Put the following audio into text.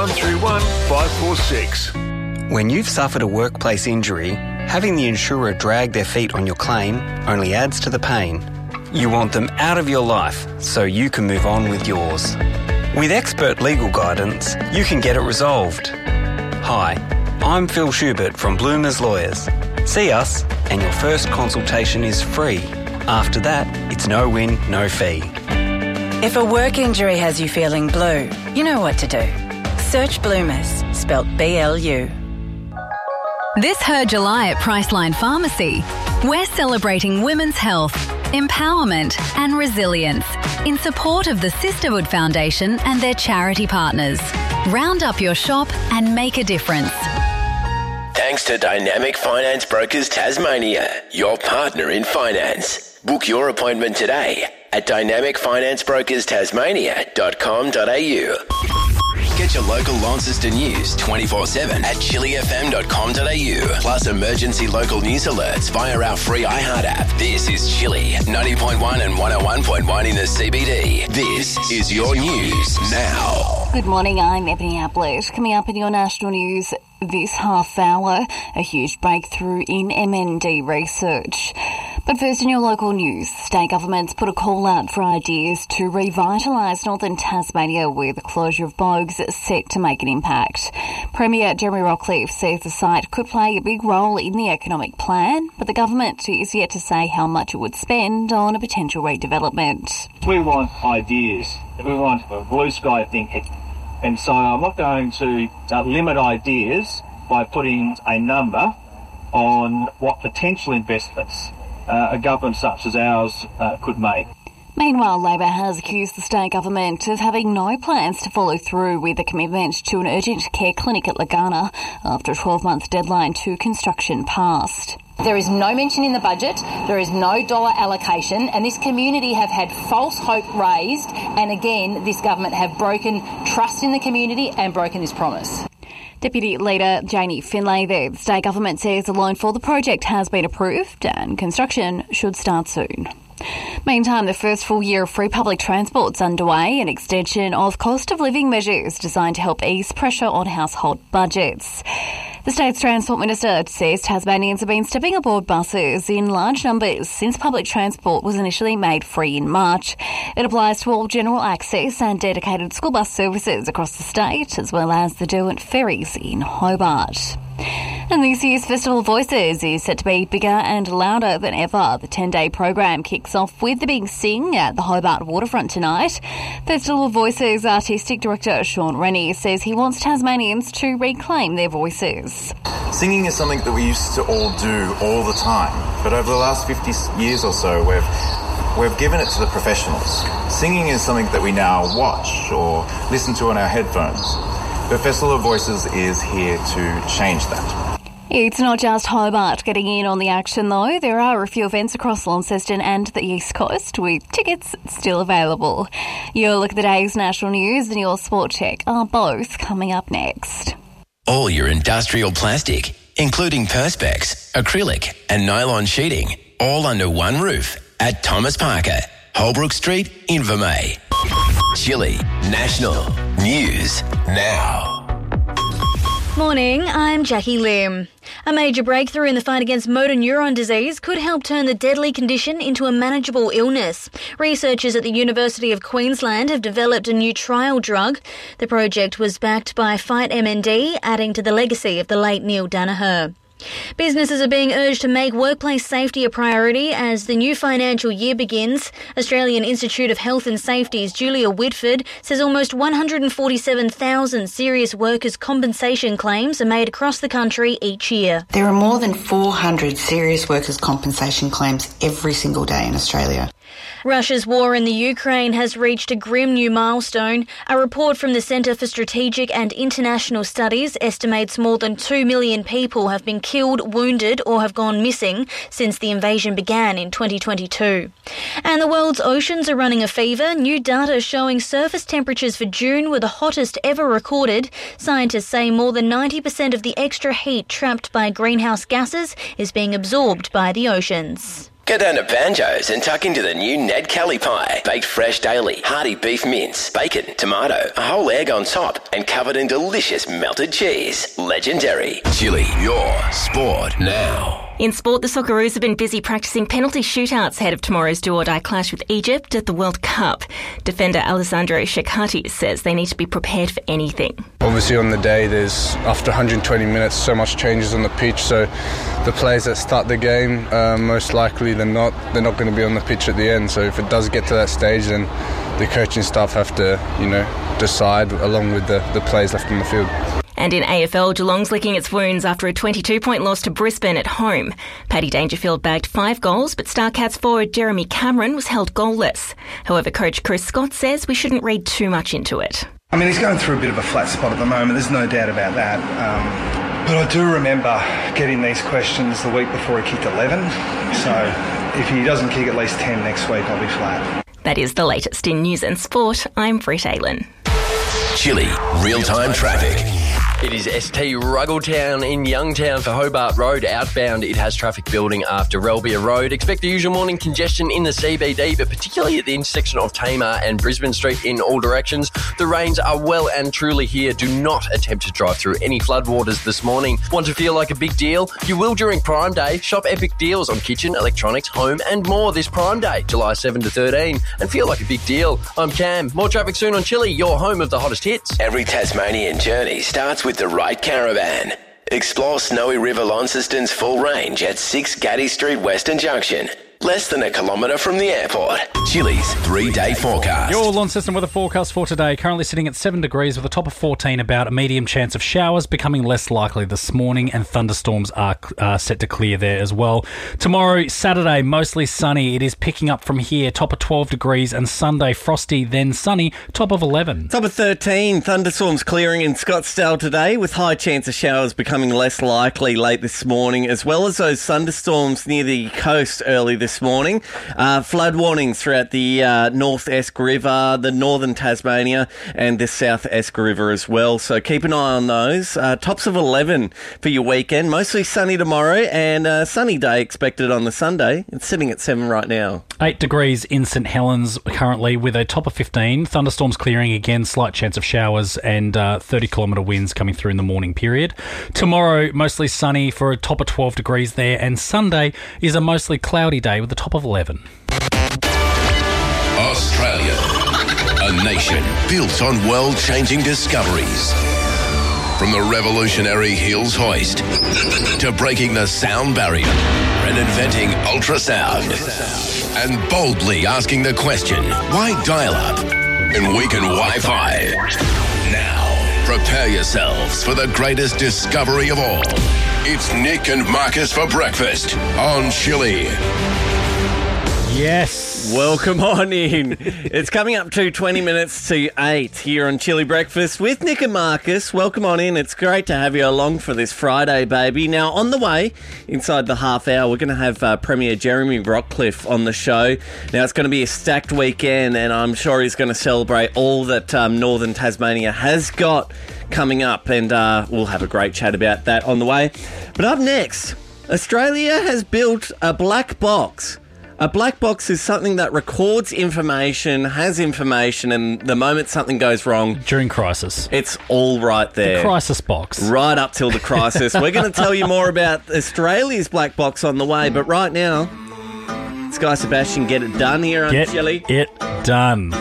131 546. When you've suffered a workplace injury, having the insurer drag their feet on your claim only adds to the pain. You want them out of your life so you can move on with yours. With expert legal guidance, you can get it resolved. Hi, I'm Phil Schubert from Bloomers Lawyers. See us and your first consultation is free. After that, it's no win, no fee. If a work injury has you feeling blue, you know what to do. Search Bloomers, spelt BLU. This Her July at Priceline Pharmacy, we're celebrating women's health, empowerment and resilience in support of the Sisterhood Foundation and their charity partners. Round up your shop and make a difference. Thanks to Dynamic Finance Brokers Tasmania, your partner in finance. Book your appointment today at dynamicfinanceBrokersTasmania.com.au. Get your local Launceston news 24/7 at chillyfm.com.au. Plus emergency local news alerts via our free iHeart app. This is Chilly 90.1 and 101.1 in the CBD. This is your news now. Good morning, I'm Ebony Ablett. Coming up in your national news this half hour, a huge breakthrough in MND research. But first in your local news, state governments put a call out for ideas to revitalise northern Tasmania with the closure of bogs set to make an impact. Premier Jeremy Rockcliffe says the site could play a big role in the economic plan, but the government is yet to say how much it would spend on a potential redevelopment. We want ideas. We want a blue sky thinking. And so I'm not going to limit ideas by putting a number on what potential investments a government such as ours could make. Meanwhile, Labor has accused the state government of having no plans to follow through with the commitment to an urgent care clinic at Lagana after a 12-month deadline to construction passed. There is no mention in the budget, there is no dollar allocation, and this community have had false hope raised, and again, this government have broken trust in the community and broken this promise. Deputy Leader Janie Finlay there. The state government says the loan for the project has been approved and construction should start soon. Meantime, the first full year of free public transport's underway, an extension of cost of living measures designed to help ease pressure on household budgets. The state's Transport Minister says Tasmanians have been stepping aboard buses in large numbers since public transport was initially made free in March. It applies to all general access and dedicated school bus services across the state, as well as the Derwent ferries in Hobart. And this year's Festival of Voices is set to be bigger and louder than ever. The 10-day program kicks off with the Big Sing at the Hobart Waterfront tonight. Festival of Voices Artistic Director Sean Rennie says he wants Tasmanians to reclaim their voices. Singing is something that we used to all do all the time, but over the last 50 years or so we've given it to the professionals. Singing is something that we now watch or listen to on our headphones. The Festival of Voices is here to change that. It's not just Hobart getting in on the action, though. There are a few events across Launceston and the East Coast with tickets still available. Your look at the day's national news and your sport check are both coming up next. All your industrial plastic, including Perspex, acrylic and nylon sheeting, all under one roof at Thomas Parker, Holbrook Street, Invermay. Chilly National News Now. Morning, I'm Jackie Lim. A major breakthrough in the fight against motor neuron disease could help turn the deadly condition into a manageable illness. Researchers at the University of Queensland have developed a new trial drug. The project was backed by Fight MND, adding to the legacy of the late Neil Danaher. Businesses are being urged to make workplace safety a priority as the new financial year begins. Australian Institute of Health and Safety's Julia Whitford says almost 147,000 serious workers' compensation claims are made across the country each year. There are more than 400 serious workers' compensation claims every single day in Australia. Russia's war in the Ukraine has reached a grim new milestone. A report from the Centre for Strategic and International Studies estimates more than 2 million people have been killed, wounded or have gone missing since the invasion began in 2022. And the world's oceans are running a fever. New data showing surface temperatures for June were the hottest ever recorded. Scientists say more than 90% of the extra heat trapped by greenhouse gases is being absorbed by the oceans. Go down to Banjo's and tuck into the new Ned Kelly pie. Baked fresh daily, hearty beef mince, bacon, tomato, a whole egg on top, and covered in delicious melted cheese. Legendary. Chili, your sport now. In sport, the Socceroos have been busy practicing penalty shootouts ahead of tomorrow's do-or-die clash with Egypt at the World Cup. Defender Alessandro Shekati says they need to be prepared for anything. Obviously on the day, there's, after 120 minutes, so much changes on the pitch, so the players that start the game, most likely they're not going to be on the pitch at the end. So if it does get to that stage, then the coaching staff have to, decide along with the players left on the field. And in AFL, Geelong's licking its wounds after a 22-point loss to Brisbane at home. Paddy Dangerfield bagged 5 goals, but Star Cats forward Jeremy Cameron was held goalless. However, coach Chris Scott says we shouldn't read too much into it. I mean, he's going through a bit of a flat spot at the moment, there's no doubt about that. But I do remember getting these questions the week before he kicked 11. So if he doesn't kick at least 10 next week, I'll be flat. That is the latest in news and sport. I'm Britt Aylen. Chili, real-time traffic. It is ST Ruggletown in Youngtown for Hobart Road. Outbound, it has traffic building after Relbia Road. Expect the usual morning congestion in the CBD, but particularly at the intersection of Tamar and Brisbane Street in all directions. The rains are well and truly here. Do not attempt to drive through any floodwaters this morning. Want to feel like a big deal? You will during Prime Day. Shop epic deals on kitchen, electronics, home and more this Prime Day, July 7 to 13. And feel like a big deal. I'm Cam. More traffic soon on Chili, your home of the hottest hits. Every Tasmanian journey starts with the right caravan. Explore Snowy River Launceston's full range at 6 Gaddy Street, Western Junction. Less than a kilometre from the airport. Chili's 3-day forecast. Your Launceston weather forecast for today. Currently sitting at 7 degrees with a top of 14, about a medium chance of showers, becoming less likely this morning, and thunderstorms are set to clear there as well. Tomorrow, Saturday, mostly sunny. It is picking up from here, top of 12 degrees, and Sunday, frosty, then sunny, top of 11. Top of 13, thunderstorms clearing in Scottsdale today, with high chance of showers becoming less likely late this morning, as well as those thunderstorms near the coast early this morning. Flood warnings throughout the North Esk River, the northern Tasmania, and the South Esk River as well. So keep an eye on those. Tops of 11 for your weekend. Mostly sunny tomorrow, and a sunny day expected on the Sunday. It's sitting at 7 right now. 8 degrees in St Helens currently with a top of 15. Thunderstorms clearing again, slight chance of showers, and 30-kilometre winds coming through in the morning period. Tomorrow, mostly sunny for a top of 12 degrees there, and Sunday is a mostly cloudy day with a top of 11. Australia, a nation built on world-changing discoveries. From the revolutionary Hills hoist to breaking the sound barrier and inventing ultrasound, and boldly asking the question, why dial-up and weaken Wi-Fi? Now, prepare yourselves for the greatest discovery of all. It's Nick and Marcus for breakfast on Chili. Yes. Welcome on in. It's coming up to 20 minutes to 8 here on Chili Breakfast with Nick and Marcus. Welcome on in. It's great to have you along for this Friday, baby. Now, on the way, inside the half hour, we're going to have Premier Jeremy Rockcliffe on the show. Now, it's going to be a stacked weekend, and I'm sure he's going to celebrate all that Northern Tasmania has got coming up, and we'll have a great chat about that on the way. But up next, Australia has built a black box. A black box is something that records information, has information, and the moment something goes wrong... During crisis. It's all right there. The crisis box. Right up till the crisis. We're going to tell you more about Australia's black box on the way, but right now, Sky Sebastian, Get It Done here on Chili. Get It Done.